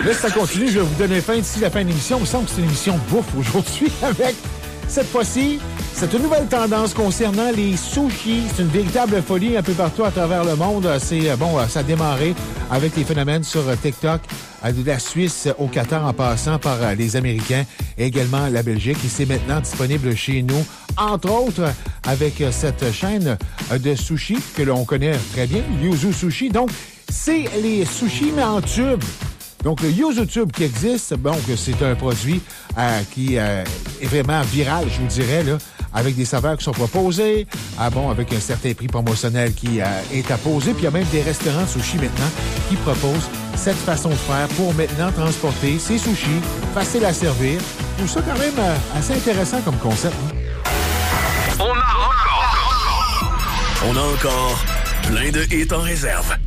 Là, si ça continue, je vais vous donner fin d'ici la fin de l'émission. Il me semble que c'est une émission bouffe aujourd'hui avec, cette fois-ci, cette nouvelle tendance concernant les sushis. C'est une véritable folie un peu partout à travers le monde. Ça a démarré avec les phénomènes sur TikTok, de la Suisse au Qatar en passant par les Américains et également la Belgique. Et c'est maintenant disponible chez nous, entre autres avec cette chaîne de sushis que l'on connaît très bien, Yuzu Sushi. Donc, c'est les sushis mais en tube. Donc, le Yuzu Tube qui existe, donc c'est un produit qui est vraiment viral, je vous dirais, là, avec des saveurs qui sont proposées, avec un certain prix promotionnel qui est apposé. Puis il y a même des restaurants de sushi maintenant qui proposent cette façon de faire pour maintenant transporter ces sushis, facile à servir. Je trouve ça quand même assez intéressant comme concept. On a encore plein de hits en réserve.